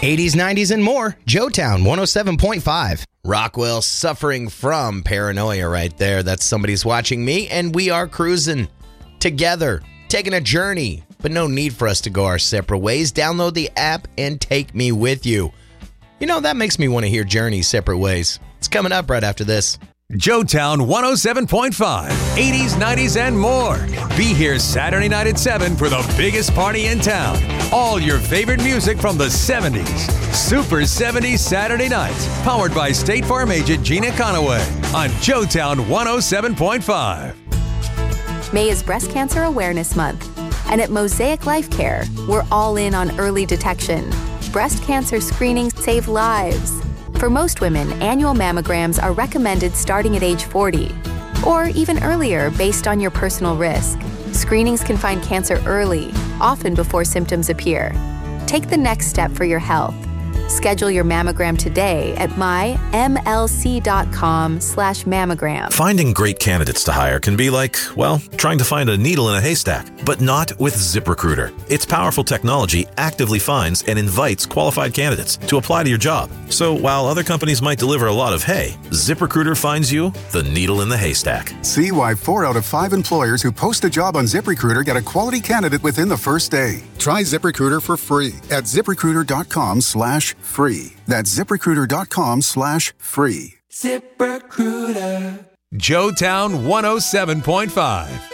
80s, 90s, and more. Joetown 107.5. Rockwell suffering from paranoia right there. That's Somebody's Watching Me, and we are cruising together, taking a journey, but no need for us to go our separate ways. Download the app and take me with you. You know, that makes me want to hear Journey Separate Ways. It's coming up right after this. Joetown 107.5, 80s, 90s, and more. Be here Saturday night at 7 for the biggest party in town. All your favorite music from the 70s. Super 70s Saturday nights. Powered by State Farm agent Gina Conaway on Joetown 107.5. May is Breast Cancer Awareness Month. And at Mosaic Life Care, we're all in on early detection. Breast cancer screenings save lives. For most women, annual mammograms are recommended starting at age 40, or even earlier based on your personal risk. Screenings can find cancer early, often before symptoms appear. Take the next step for your health. Schedule your mammogram today at mymlc.com/mammogram. Finding great candidates to hire can be like, well, trying to find a needle in a haystack, but not with ZipRecruiter. Its powerful technology actively finds and invites qualified candidates to apply to your job. So while other companies might deliver a lot of hay, ZipRecruiter finds you the needle in the haystack. See why 4 out of 5 employers who post a job on ZipRecruiter get a quality candidate within the first day. Try ZipRecruiter for free at ZipRecruiter.com/free. That's ZipRecruiter.com/free. ZipRecruiter. Joetown 107.5.